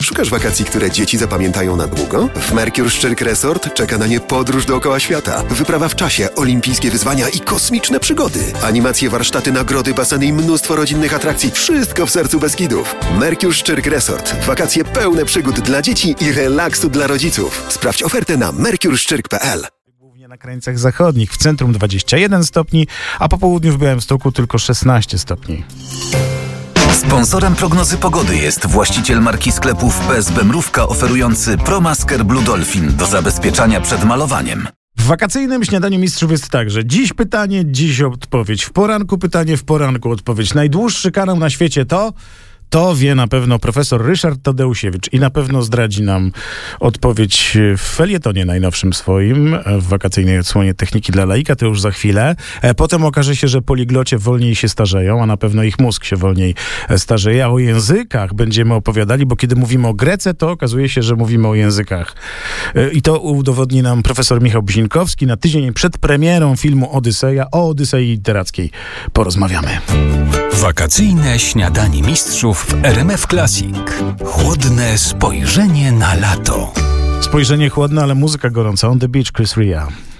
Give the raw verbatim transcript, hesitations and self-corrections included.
Szukasz wakacji, które dzieci zapamiętają na długo? W Mercure Szczyrk Resort czeka na nie podróż dookoła świata, wyprawa w czasie, olimpijskie wyzwania i kosmiczne przygody. Animacje, warsztaty, nagrody, baseny i mnóstwo rodzinnych atrakcji. Wszystko w sercu Beskidów. Mercure Szczyrk Resort. Wakacje pełne przygód dla dzieci i relaksu dla rodziców. Sprawdź ofertę na mercure szczyrk kropka p l. Głównie na krańcach zachodnich, w centrum dwadzieścia jeden stopni, a po południu w Białymstoku tylko szesnaście stopni. Sponsorem prognozy pogody jest właściciel marki sklepów P S B Mrówka oferujący ProMasker Blue Dolphin do zabezpieczania przed malowaniem. W wakacyjnym śniadaniu mistrzów jest tak, że dziś pytanie, dziś odpowiedź. W poranku pytanie, w poranku odpowiedź. Najdłuższy kanał na świecie to... To wie na pewno profesor Ryszard Tadeusiewicz i na pewno zdradzi nam odpowiedź w felietonie najnowszym swoim, w wakacyjnej odsłonie Techniki dla laika, to już za chwilę. Potem okaże się, że poliglocie wolniej się starzeją, a na pewno ich mózg się wolniej starzeje. A o językach będziemy opowiadali, bo kiedy mówimy o Grece, to okazuje się, że mówimy o językach. I to udowodni nam profesor Michał Bzinkowski. Na tydzień przed premierą filmu Odyseja, o Odysei Literackiej porozmawiamy. Wakacyjne śniadanie mistrzów w R M F Classic. Chłodne spojrzenie na lato. Spojrzenie chłodne, ale muzyka gorąca. On the Beach, Chris Ria.